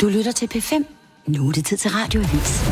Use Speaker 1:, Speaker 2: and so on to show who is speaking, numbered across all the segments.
Speaker 1: Du lytter til P5. Nu er det tid til Radioavis.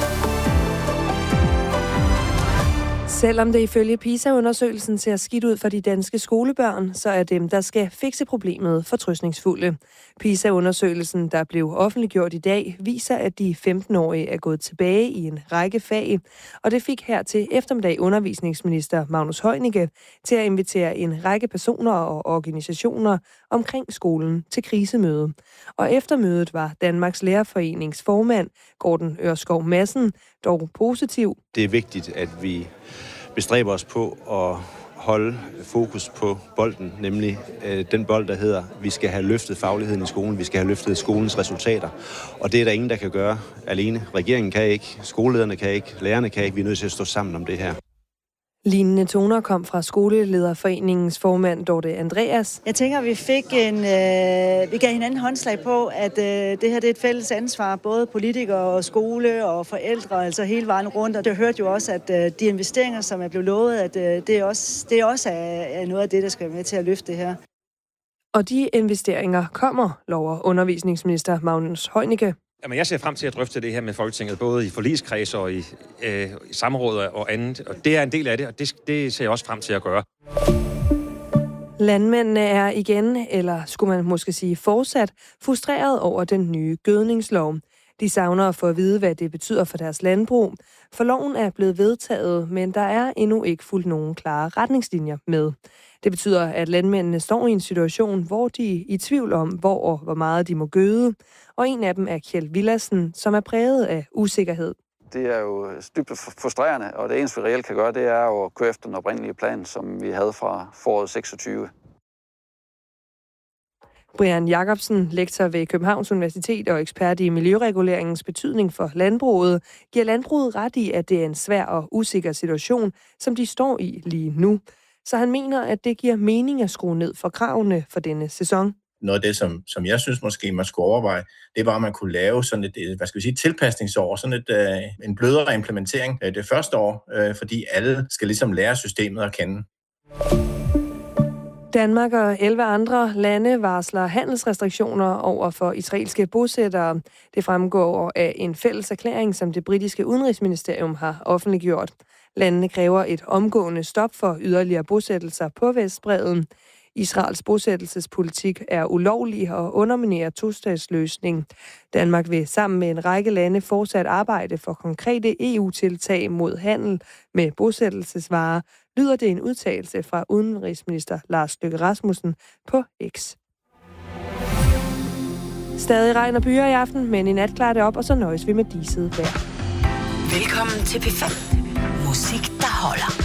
Speaker 2: Selvom det ifølge PISA-undersøgelsen ser skidt ud for de danske skolebørn, så er dem, der skal fikse problemet, fortrøstningsfulde. PISA-undersøgelsen, der blev offentliggjort i dag, viser, at de 15-årige er gået tilbage i en række fag, og det fik her til eftermiddag undervisningsminister Magnus Heunicke til at invitere en række personer og organisationer omkring skolen til krisemøde. Og efter mødet var Danmarks Lærerforenings formand, Gordon Ørskov Madsen, dog positiv.
Speaker 3: Det er vigtigt, at vi bestræber os på at holde fokus på bolden, nemlig den bold, der hedder, vi skal have løftet fagligheden i skolen, vi skal have løftet skolens resultater. Og det er der ingen, der kan gøre alene. Regeringen kan ikke, skolelederne kan ikke, lærerne kan ikke. Vi er nødt til at stå sammen om det her.
Speaker 2: Lignende toner kom fra Skolelederforeningens formand, Dorte Andreas.
Speaker 4: Jeg tænker, at vi gav hinanden håndslag på, at det her det er et fælles ansvar, både politikere og skole og forældre, altså hele vejen rundt. Og det hørte jo også, at de investeringer, som er blevet lovet, at det også er noget af det, der skal være med til at løfte det her.
Speaker 2: Og de investeringer kommer, lover undervisningsminister Magnus Heunicke.
Speaker 5: Jamen, jeg ser frem til at drøfte det her med Folketinget, både i forligskreds og i samråd og andet. Og det er en del af det, og det ser jeg også frem til at gøre.
Speaker 2: Landmændene er igen, eller skulle man måske sige fortsat, frustreret over den nye gødningslov. De savner at få at vide, hvad det betyder for deres landbrug. For loven er blevet vedtaget, men der er endnu ikke fulgt nogen klare retningslinjer med. Det betyder, at landmændene står i en situation, hvor de er i tvivl om, hvor meget de må gøde. Og en af dem er Kjeld Villadsen, som er præget af usikkerhed.
Speaker 6: Det er jo dybt frustrerende, og det eneste, vi reelt kan gøre, det er jo at køre efter den oprindelige plan, som vi havde fra foråret 26.
Speaker 2: Brian Jacobsen, lektor ved Københavns Universitet og ekspert i miljøreguleringens betydning for landbruget, giver landbruget ret i, at det er en svær og usikker situation, som de står i lige nu. Så han mener, at det giver mening at skrue ned for kravene for denne sæson.
Speaker 7: Noget af det, som jeg synes måske man skulle overveje, det var, at man kunne lave sådan et tilpasningsår, sådan en blødere implementering det første år, fordi alle skal ligesom lære systemet at kende.
Speaker 2: Danmark og 11 andre lande varsler handelsrestriktioner over for israelske bosættere. Det fremgår af en fælles erklæring, som det britiske udenrigsministerium har offentliggjort. Landene kræver et omgående stop for yderligere bosættelser på Vestbredden. Israels bosættelsespolitik er ulovlig og underminerer tostatsløsning. Danmark vil sammen med en række lande fortsat arbejde for konkrete EU-tiltag mod handel med bosættelsesvarer, lyder det en udtalelse fra udenrigsminister Lars Løkke Rasmussen på X. Stadig regn og byer i aften, men i nat klarer det op, og så nøjes vi med diset vejr.
Speaker 1: Velkommen til P5. Musik, der holder.